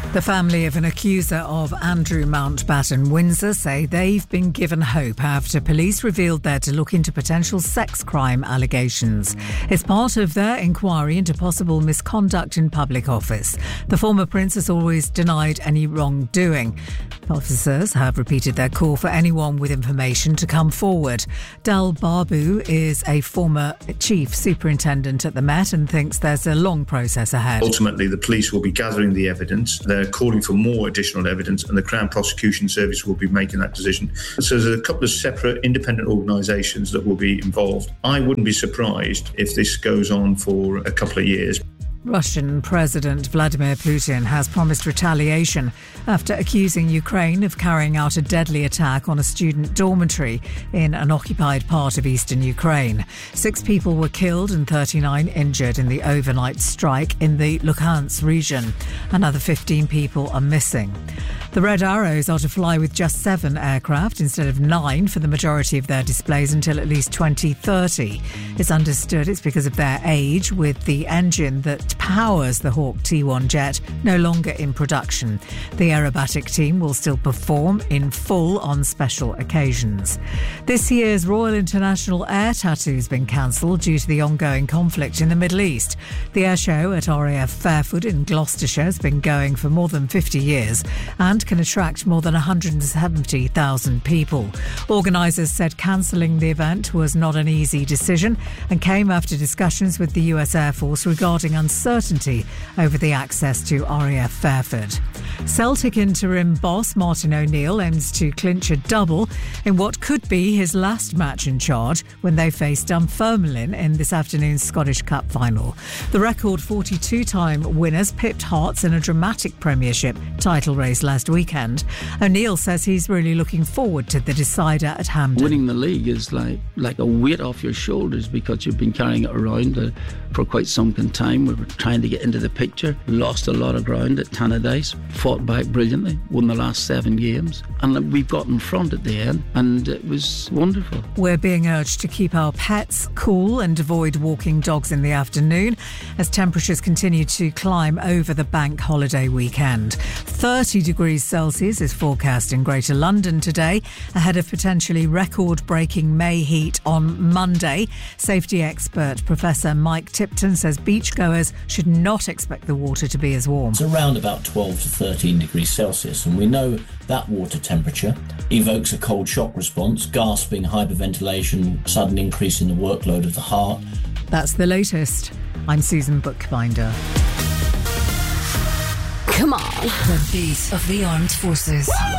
The family of an accuser of Andrew Mountbatten Windsor say they've been given hope after police revealed they're to look into potential sex crime allegations. It's part of their inquiry into possible misconduct in public office. The former prince has always denied any wrongdoing. Officers have repeated their call for anyone with information to come forward. Dal Babu is a former chief superintendent at the Met and thinks there's a long process ahead. Ultimately, the police will be gathering the evidence. They're calling for more additional evidence, and the Crown Prosecution Service will be making that decision. So there's a couple of separate independent organisations that will be involved. I wouldn't be surprised if this goes on for a couple of years. Russian President Vladimir Putin has promised retaliation after accusing Ukraine of carrying out a deadly attack on a student dormitory in an occupied part of eastern Ukraine. 6 people were killed and 39 injured in the overnight strike in the Luhansk region. Another 15 people are missing. The Red Arrows are to fly with just 7 aircraft instead of 9 for the majority of their displays until at least 2030. It's understood it's because of their age, with the engine that powers the Hawk T1 jet no longer in production. The aerobatic team will still perform in full on special occasions. This year's Royal International Air Tattoo has been cancelled due to the ongoing conflict in the Middle East. The air show at RAF Fairford in Gloucestershire has been going for more than 50 years and can attract more than 170,000 people. Organisers said cancelling the event was not an easy decision and came after discussions with the US Air Force regarding uncertainty over the access to RAF Fairford. Celtic interim boss Martin O'Neill aims to clinch a double in what could be his last match in charge when they face Dunfermline in this afternoon's Scottish Cup final. The record 42-time winners pipped Hearts in a dramatic Premiership title race last weekend. O'Neill says he's really looking forward to the decider at Hampden. Winning the league is like a weight off your shoulders because you've been carrying it around for quite some time. We were trying to get into the picture, lost a lot of ground at Tannadice, fought back brilliantly, won the last 7 games, and we've got in front at the end, and it was wonderful. We're being urged to keep our pets cool and avoid walking dogs in the afternoon as temperatures continue to climb over the bank holiday weekend. 30 degrees Celsius is forecast in Greater London today, ahead of potentially record-breaking May heat on Monday. Safety expert Professor Mike Tipton says beachgoers should not expect the water to be as warm. It's around about 12 to 13 degrees Celsius, and we know that water temperature evokes a cold shock response, gasping, hyperventilation, sudden increase in the workload of the heart. That's the latest. I'm Susan Bookbinder. Come on. The beat of the armed forces.